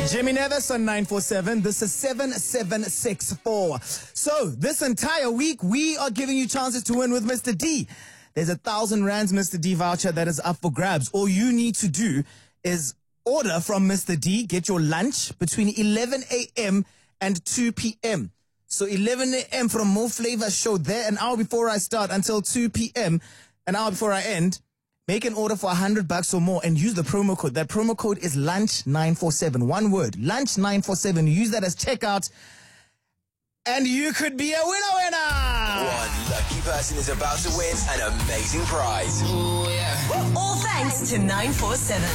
Jimmy Nevis on 947. This is 7764. So, this entire week, we are giving you chances to win with Mr. D. There's 1,000 rands Mr. D voucher that is up for grabs. All you need to do is order from Mr. D, get your lunch between 11 a.m. and 2 p.m. So 11 a.m. from Mo Flavor Show there, an hour before I start until 2 p.m., an hour before I end. Make an order for $100 or more and use the promo code. That promo code is LUNCH947. One word, LUNCH947. Use that as checkout and you could be a winner. One lucky person is about to win an amazing prize. Ooh, yeah. All thanks to 947.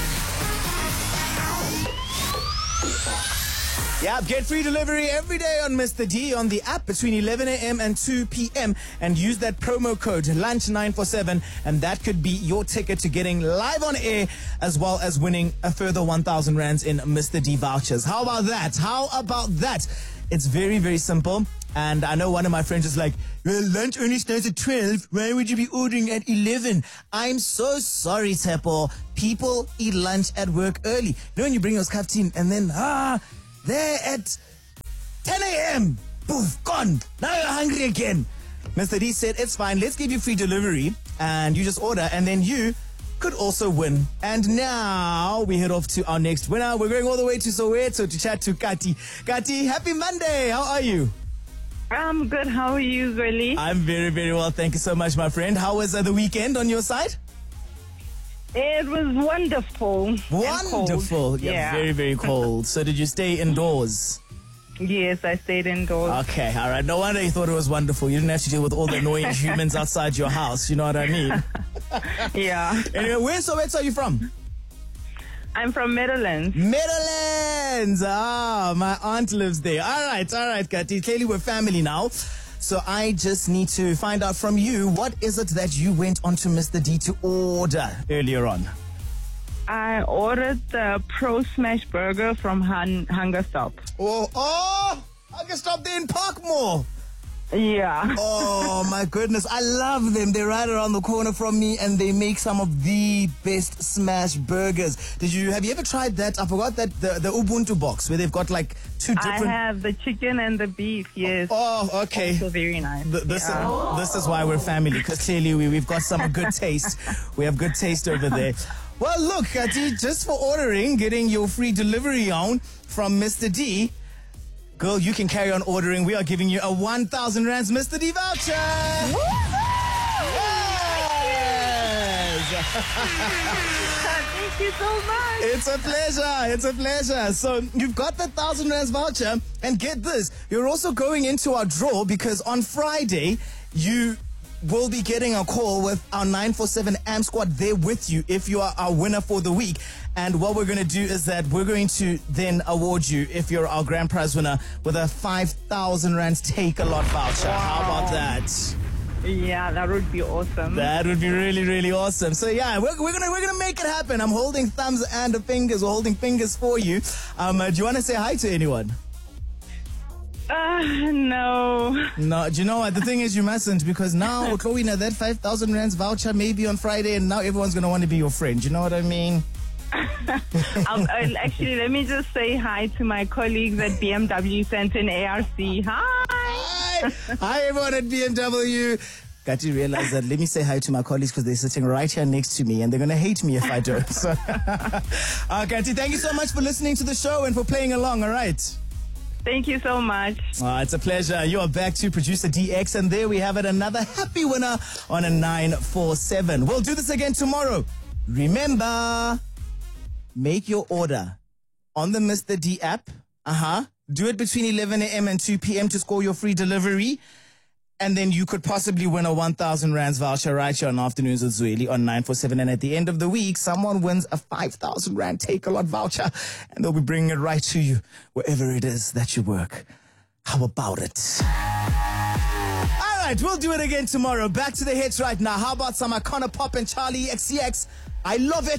Yeah, get free delivery every day on Mr. D on the app between 11 a.m. and 2 p.m. and use that promo code LUNCH947 and that could be your ticket to getting live on air as well as winning a further 1,000 rands in Mr. D vouchers. How about that? It's very, very simple. And I know one of my friends is like, well, lunch only starts at 12. Why would you be ordering at 11? I'm so sorry, Tepo. People eat lunch at work early. You know when you bring your cafeteria and then, there at 10 a.m. Poof, gone. Now you're hungry again. Mr. D said, it's fine. Let's give you free delivery. And you just order. And then you could also win. And now we head off to our next winner. We're going all the way to Soweto to chat to Kati. Kati, happy Monday. How are you? I'm good. How are you, Gweli? I'm very, very well. Thank you so much, my friend. How was the weekend on your side? It was wonderful. Wonderful. Yeah, very, very cold. So did you stay indoors? Yes, I stayed indoors. Okay, all right. No wonder you thought it was wonderful. You didn't have to deal with all the annoying humans outside your house. You know what I mean? Yeah. Anyway, where in Soweto are you from? I'm from Meadowlands. Meadowlands. Ah, my aunt lives there. All right, Kati. Clearly we're family now. So I just need to find out from you, what is it that you went onto Mr. D to order earlier on? I ordered the Pro Smash Burger from Hunger Stop. Oh, Hunger Stop there in Parkmore. Yeah. Oh my goodness, I love them. They're right around the corner from me and they make some of the best smash burgers. Have you ever tried that? I forgot that the Ubuntu box where they've got like two different... I have the chicken and the beef, yes. Oh, okay. Also very nice. This is why we're family, because clearly we've got some good taste. We have good taste over there. Well, look, Kati, just for ordering, getting your free delivery on from Mr. D, girl, you can carry on ordering. We are giving you a 1,000 rands Mr. D voucher. Yes. Thank you so much. It's a pleasure. So you've got the 1,000 rands voucher, and get this, you're also going into our draw because on Friday you will be getting a call with our 947 AM squad there with you if you are our winner for the week. And what we're going to do is that we're going to then award you, if you're our grand prize winner, with a 5,000 rands Take-A-Lot voucher. Wow. How about that? Yeah, that would be awesome. That would be really, really awesome. So yeah, we're gonna make it happen. I'm holding thumbs and fingers. We're holding fingers for you. Do you want to say hi to anyone? No. No, do you know what? The thing is, you mustn't, because now we're that 5,000 rands voucher maybe on Friday, and now everyone's going to want to be your friend. You know what I mean? Actually, let me just say hi to my colleagues at BMW Center in ARC. Hi. Hi, everyone at BMW. Got to realize that. Let me say hi to my colleagues because they're sitting right here next to me and they're going to hate me if I don't. So, Kati, thank you so much for listening to the show and for playing along, all right? Thank you so much. It's a pleasure. You are back to Producer DX, and there we have it, another happy winner on a 947. We'll do this again tomorrow. Remember, make your order on the Mr. D app. Do it between 11 a.m. and 2 p.m. to score your free delivery. And then you could possibly win a 1,000 rands voucher right here on Afternoons with Zweli on 947. And at the end of the week, someone wins a 5,000 rand Take-A-Lot voucher. And they'll be bringing it right to you wherever it is that you work. How about it? All right, we'll do it again tomorrow. Back to the hits right now. How about some Icona Pop and Charlie XCX? I love it.